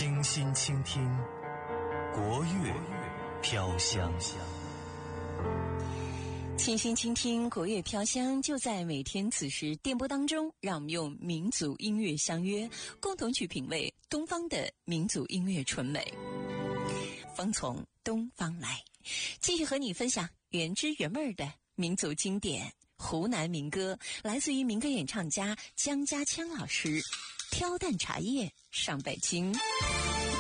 精心倾听国乐飘香。 倾心倾听国乐飘香，就在每天此时电波当中，让我们用民族音乐相约，共同去品味东方的民族音乐纯美。风从东方来，继续和你分享原汁原味的民族经典湖南民歌，来自于民歌演唱家江家枪老师，挑担茶叶上北京。